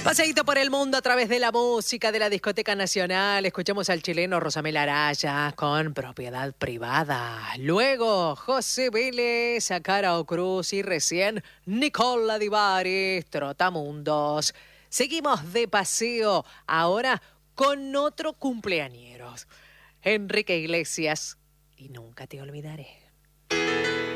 Paseíto por el mundo a través de la música de la Discoteca Nacional. Escuchamos al chileno Rosamel Araya con Propiedad Privada. Luego, José Vélez, Cara Cruz y recién Nicola Divari, Trotamundos. Seguimos de paseo ahora con otro cumpleañero, Enrique Iglesias. Y nunca te olvidaré.